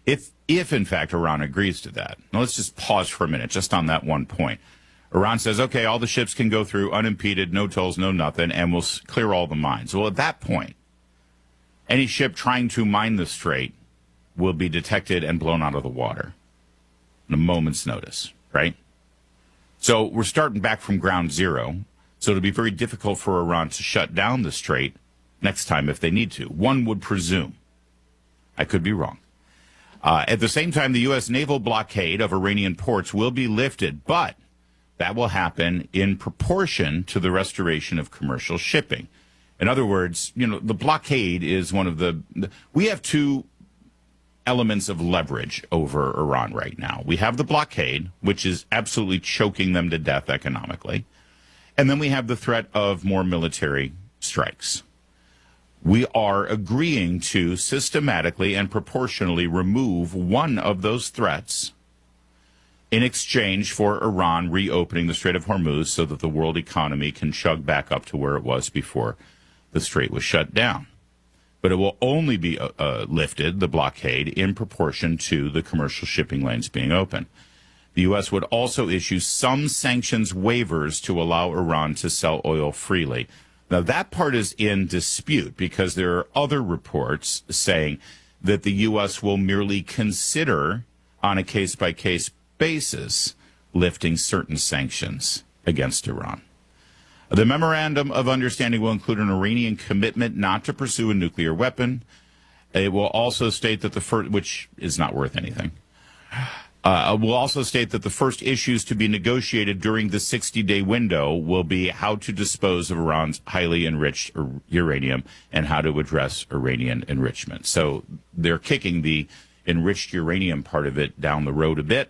If in fact Iran agrees to that. Now let's just pause for a minute just on that one point. Iran says, okay, all the ships can go through unimpeded, no tolls, no nothing, and we'll clear all the mines. Well, at that point, any ship trying to mine the strait will be detected and blown out of the water in a moment's notice, right? So we're starting back from ground zero. So it'll be very difficult for Iran to shut down the strait next time if they need to. One would presume. I could be wrong. At the same time, the U.S. naval blockade of Iranian ports will be lifted, but that will happen in proportion to the restoration of commercial shipping. In other words, the blockade is one of we have two elements of leverage over Iran right now. We have the blockade, which is absolutely choking them to death economically. And then we have the threat of more military strikes. We are agreeing to systematically and proportionally remove one of those threats in exchange for Iran reopening the Strait of Hormuz so that the world economy can chug back up to where it was before the strait was shut down. But it will only be lifted, the blockade, in proportion to the commercial shipping lanes being open. The U.S. would also issue some sanctions waivers to allow Iran to sell oil freely. Now, that part is in dispute because there are other reports saying that the U.S. will merely consider, on a case-by-case basis, lifting certain sanctions against Iran. The Memorandum of Understanding will include an Iranian commitment not to pursue a nuclear weapon. It will also state that which is not worth anything. Will also state that the first issues to be negotiated during the 60-day window will be how to dispose of Iran's highly enriched uranium and how to address Iranian enrichment. So they're kicking the enriched uranium part of it down the road a bit.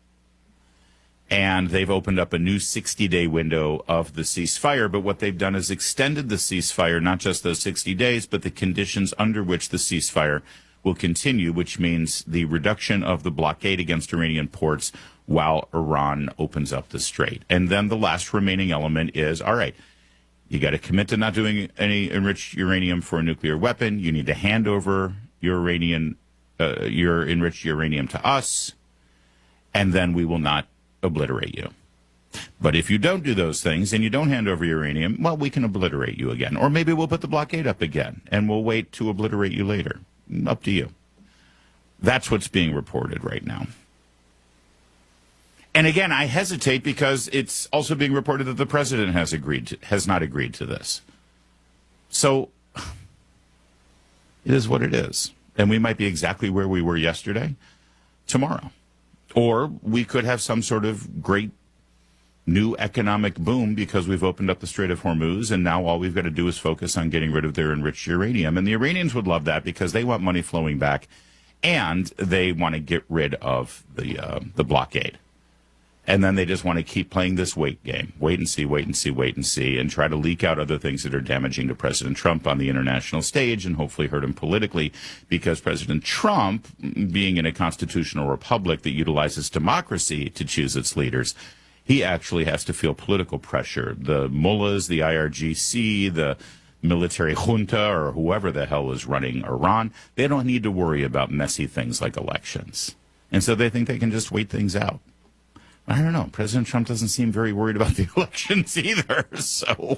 And they've opened up a new 60-day window of the ceasefire. But what they've done is extended the ceasefire, not just those 60 days, but the conditions under which the ceasefire will continue, which means the reduction of the blockade against Iranian ports while Iran opens up the strait. And then the last remaining element is, all right, you got to commit to not doing any enriched uranium for a nuclear weapon. You need to hand over your enriched uranium to us, and then we will not obliterate you. But if you don't do those things and you don't hand over uranium, well, we can obliterate you again. Or maybe we'll put the blockade up again, and we'll wait to obliterate you later. Up to you. That's what's being reported right now. And again, I hesitate because it's also being reported that the president has not agreed to this. So it is what it is. And we might be exactly where we were yesterday, tomorrow. Or we could have some sort of great new economic boom because we've opened up the Strait of Hormuz, and now all we've got to do is focus on getting rid of their enriched uranium. And the Iranians would love that because they want money flowing back, and they want to get rid of the blockade. And then they just want to keep playing this wait game. Wait and see, wait and see, wait and see, and try to leak out other things that are damaging to President Trump on the international stage and hopefully hurt him politically, because President Trump, being in a constitutional republic that utilizes democracy to choose its leaders, he actually has to feel political pressure. The mullahs, the IRGC, the military junta, or whoever the hell is running Iran, they don't need to worry about messy things like elections. And so they think they can just wait things out. I don't know. President Trump doesn't seem very worried about the elections either. So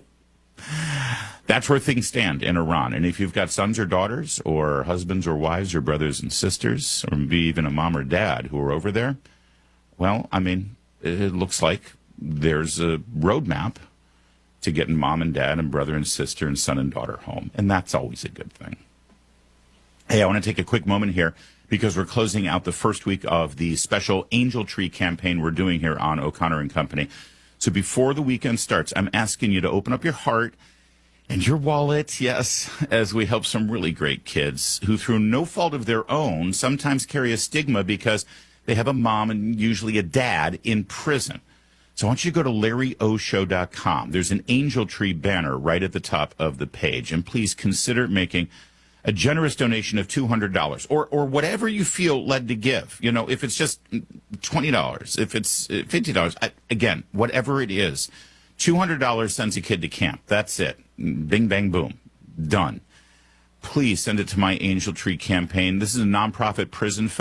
that's where things stand in Iran. And if you've got sons or daughters or husbands or wives or brothers and sisters, or maybe even a mom or dad who are over there, well, I mean, it looks like there's a roadmap to getting mom and dad and brother and sister and son and daughter home. And that's always a good thing. Hey, I want to take a quick moment here because we're closing out the first week of the special Angel Tree campaign we're doing here on O'Connor and Company. So before the weekend starts, I'm asking you to open up your heart and your wallet, yes, as we help some really great kids who, through no fault of their own, sometimes carry a stigma because they have a mom and usually a dad in prison. So I want you to go to LarryOShow.com. There's an Angel Tree banner right at the top of the page. And please consider making a generous donation of $200 or whatever you feel led to give. You know, if it's just $20, if it's $50, again, whatever it is, $200 sends a kid to camp. That's it. Bing, bang, boom. Done. Please send it to my Angel Tree campaign. This is a nonprofit prison